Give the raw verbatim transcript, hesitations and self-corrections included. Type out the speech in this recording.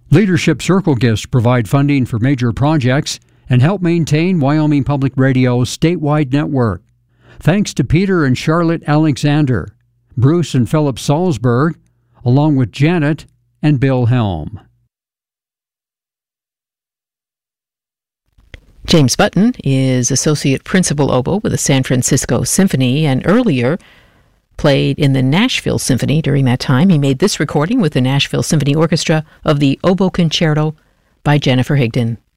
Leadership Circle gifts provide funding for major projects and help maintain Wyoming Public Radio's statewide network. Thanks to Peter and Charlotte Alexander, Bruce and Philip Salzberg, along with Janet and Bill Helm. James Button is Associate Principal Oboe with the San Francisco Symphony, and earlier played in the Nashville Symphony during that time. He made this recording with the Nashville Symphony Orchestra of the Oboe Concerto by Jennifer Higdon.